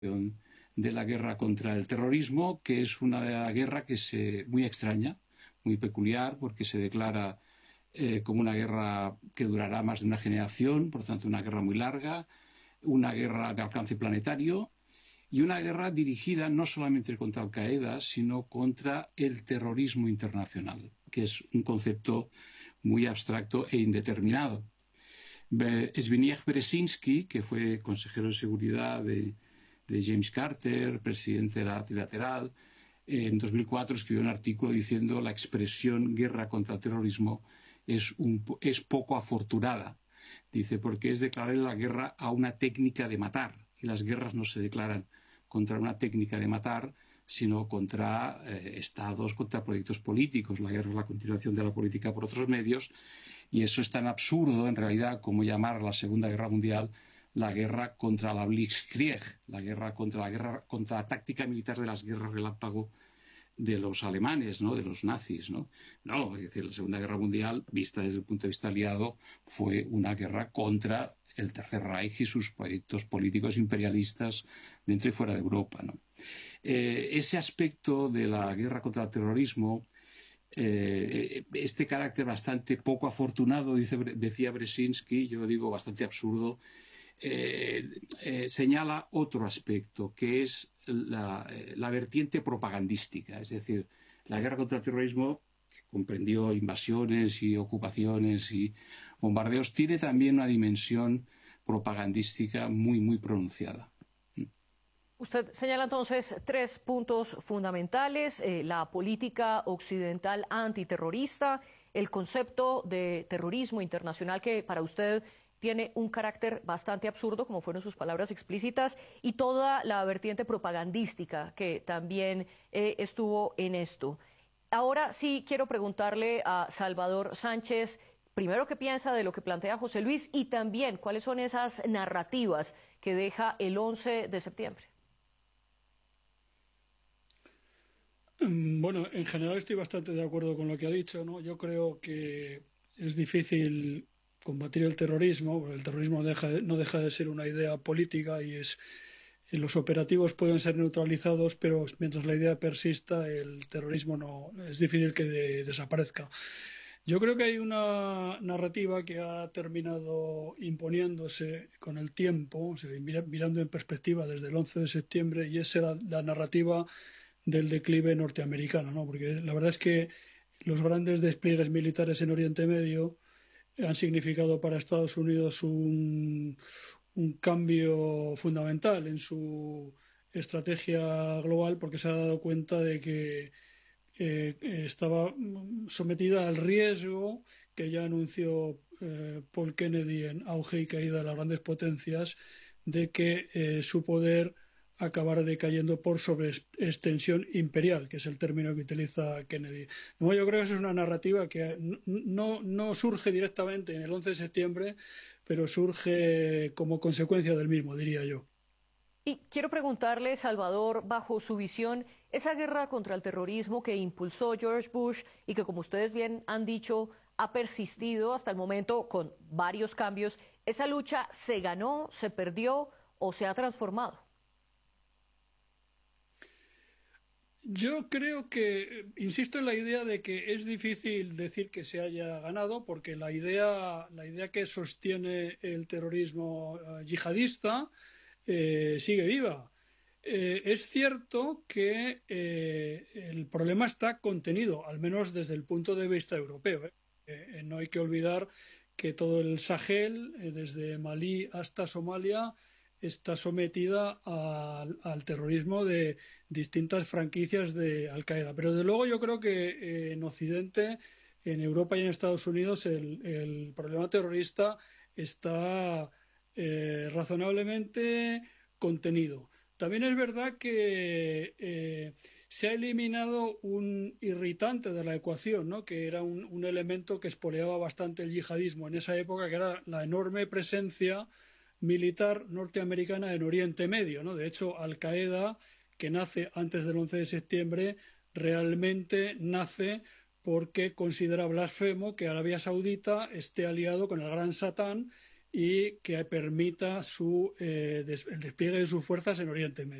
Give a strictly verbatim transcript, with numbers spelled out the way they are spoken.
de la guerra contra el terrorismo, que es una guerra que se muy extraña, muy peculiar, porque se declara eh, como una guerra que durará más de una generación, por tanto una guerra muy larga, una guerra de alcance planetario y una guerra dirigida no solamente contra Al Qaeda, sino contra el terrorismo internacional, que es un concepto muy abstracto e indeterminado. Zbigniew Brzezinski, que fue consejero de seguridad de, de James Carter, presidente de la trilateral, en dos mil cuatro escribió un artículo diciendo la expresión guerra contra el terrorismo es, un, es poco afortunada. Dice, porque es declarar la guerra a una técnica de matar. Y las guerras no se declaran contra una técnica de matar, sino contra eh, estados, contra proyectos políticos. La guerra es la continuación de la política por otros medios. Y eso es tan absurdo, en realidad, como llamar a la Segunda Guerra Mundial la guerra contra la Blitzkrieg, la guerra contra la, guerra, contra la táctica militar de las guerras relámpago de los alemanes, ¿no? De los nazis, ¿no? No, es decir, la Segunda Guerra Mundial, vista desde el punto de vista aliado, fue una guerra contra el Tercer Reich y sus proyectos políticos imperialistas dentro y fuera de Europa, ¿no? Eh, ese aspecto de la guerra contra el terrorismo, eh, este carácter bastante poco afortunado, dice, decía Brzezinski, yo digo bastante absurdo, eh, eh, señala otro aspecto, que es la, la vertiente propagandística. Es decir, la guerra contra el terrorismo, que comprendió invasiones y ocupaciones y bombardeos, tiene también una dimensión propagandística muy, muy pronunciada. Usted señala entonces tres puntos fundamentales, eh, la política occidental antiterrorista, el concepto de terrorismo internacional que para usted tiene un carácter bastante absurdo, como fueron sus palabras explícitas, y toda la vertiente propagandística que también eh, estuvo en esto. Ahora sí quiero preguntarle a Salvador Sánchez, primero qué piensa de lo que plantea José Luis y también cuáles son esas narrativas que deja el once de septiembre. Bueno, en general estoy bastante de acuerdo con lo que ha dicho, ¿no? Yo creo que es difícil combatir el terrorismo, porque el terrorismo deja, no deja de ser una idea política y es los operativos pueden ser neutralizados, pero mientras la idea persista, el terrorismo no es difícil que de, desaparezca. Yo creo que hay una narrativa que ha terminado imponiéndose con el tiempo, o sea, mirando en perspectiva desde el once de septiembre, y esa era la narrativa del declive norteamericano, ¿no? Porque la verdad es que los grandes despliegues militares en Oriente Medio han significado para Estados Unidos un, un cambio fundamental en su estrategia global, porque se ha dado cuenta de que eh, estaba sometida al riesgo que ya anunció eh, Paul Kennedy en Auge y Caída de las Grandes Potencias, de que eh, su poder acabar decayendo por sobreextensión imperial, que es el término que utiliza Kennedy. No, yo creo que esa es una narrativa que no, no surge directamente en el once de septiembre, pero surge como consecuencia del mismo, diría yo. Y quiero preguntarle, Salvador, bajo su visión, esa guerra contra el terrorismo que impulsó George Bush y que, como ustedes bien han dicho, ha persistido hasta el momento con varios cambios, ¿esa lucha se ganó, se perdió o se ha transformado? Yo creo que, insisto en la idea de que es difícil decir que se haya ganado, porque la idea, la idea que sostiene el terrorismo uh, yihadista eh, sigue viva. Eh, es cierto que eh, el problema está contenido, al menos desde el punto de vista europeo. ¿eh? Eh, no hay que olvidar que todo el Sahel, eh, desde Malí hasta Somalia, está sometida al, al terrorismo de distintas franquicias de Al Qaeda. Pero desde luego yo creo que eh, en Occidente, en Europa y en Estados Unidos, el, el problema terrorista está eh, razonablemente contenido. También es verdad que eh, se ha eliminado un irritante de la ecuación, ¿no? Que era un, un elemento que espoleaba bastante el yihadismo en esa época, que era la enorme presencia militar norteamericana en Oriente Medio, ¿no? De hecho, Al Qaeda, que nace antes del once de septiembre, realmente nace porque considera blasfemo que Arabia Saudita esté aliado con el Gran Satán y que permita su, eh, des, el despliegue de sus fuerzas en Oriente Medio.